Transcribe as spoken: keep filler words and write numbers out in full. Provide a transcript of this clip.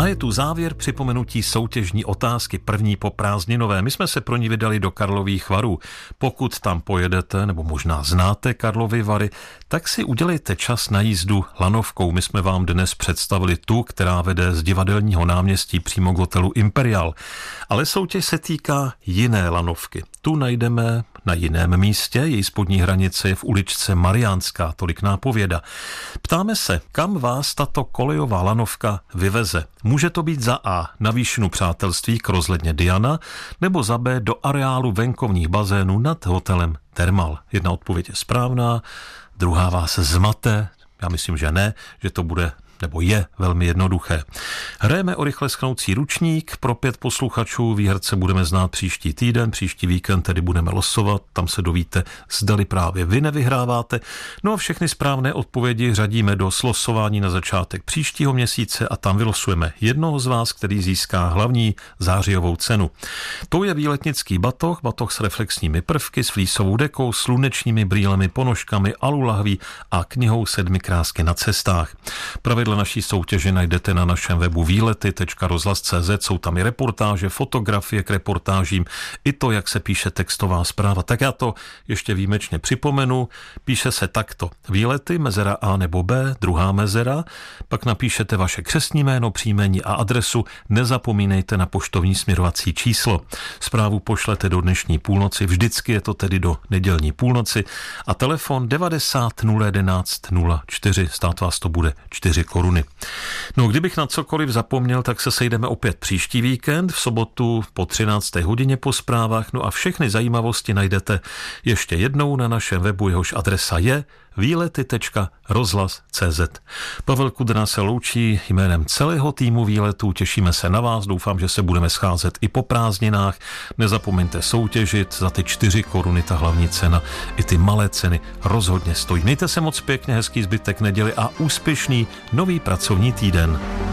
A je tu závěr připomenutí soutěžní otázky, první po prázdninové. My jsme se pro ní vydali do Karlových Varů. Pokud tam pojedete, nebo možná znáte Karlovy Vary, tak si udělejte čas na jízdu lanovkou. My jsme vám dnes představili tu, která vede z Divadelního náměstí přímo k hotelu Imperial. Ale soutěž se týká jiné lanovky. Tu najdeme na jiném místě, její spodní hranice je v uličce Mariánská, tolik nápověda. Ptáme se, kam vás tato kolejová lanovka vyveze. Může to být za A na výšinu Přátelství k rozhledně Diana, nebo za B do areálu venkovních bazénů nad hotelem Thermal. Jedna odpověď je správná, druhá vás zmate, já myslím, že ne, že to bude nebo je velmi jednoduché. Hrajeme o rychle schnoucí ručník, pro pět posluchačů výherce budeme znát příští týden, příští víkend tedy budeme losovat, tam se dovíte, zdali právě vy nevyhráváte. No a všechny správné odpovědi řadíme do slosování na začátek příštího měsíce a tam vylosujeme jednoho z vás, který získá hlavní zářijovou cenu. To je výletnický batoh, batoh s reflexními prvky, s flísovou dekou, slunečními brýlemi, ponožkami, alulahví a knihou Sedmi krásky na cestách. Pravidla naší soutěže najdete na našem webu výlety tečka rozhlas tečka cé zet. Jsou tam i reportáže, fotografie k reportážím, i to, jak se píše textová zpráva. Tak já to ještě výjimečně připomenu. Píše se takto: výlety, mezera A nebo B, druhá mezera, pak napíšete vaše křestní jméno, příjmení a adresu. Nezapomínejte na poštovní směrovací číslo. Zprávu pošlete do dnešní půlnoci, vždycky je to tedy do nedělní půlnoci, a telefon devadesát nula jedenáct nula čtyři, stát vás to bude čtyři koruny. No, kdybych na cokoliv zapomněl, tak se sejdeme opět příští víkend, v sobotu po třinácté hodině po zprávách, no a všechny zajímavosti najdete ještě jednou na našem webu, jehož adresa je výlety tečka rozhlas tečka cé zet. Pavel Kudrna se loučí jménem celého týmu výletů, těšíme se na vás, doufám, že se budeme scházet i po prázdninách. Nezapomeňte soutěžit, za ty čtyři koruny ta hlavní cena, i ty malé ceny rozhodně stojí. Mějte se moc pěkně, hezký zbytek neděli a úspěšný nový pracovní týden.